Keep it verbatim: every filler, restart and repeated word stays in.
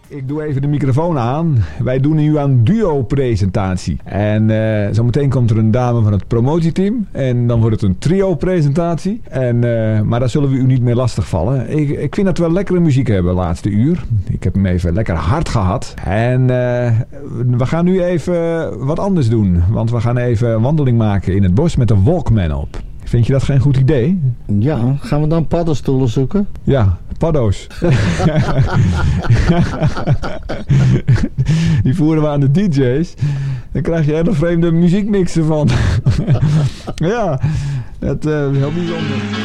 Ik doe even de microfoon aan. Wij doen nu aan duo-presentatie. En uh, zometeen komt er een dame van het promotieteam. En dan wordt het een trio-presentatie. En, uh, maar daar zullen we u niet meer lastigvallen. Ik, ik vind dat we wel lekkere muziek hebben de laatste uur. Ik heb hem even lekker hard gehad. En uh, we gaan nu even wat anders doen. Want we gaan even een wandeling maken in het bos met de Walkman op. Vind je dat geen goed idee? Ja, gaan we dan paddenstoelen zoeken? Ja, paddo's. Die voeren we aan de D J's. Dan krijg je hele vreemde muziekmixen van. Ja, dat uh, is heel bijzonder.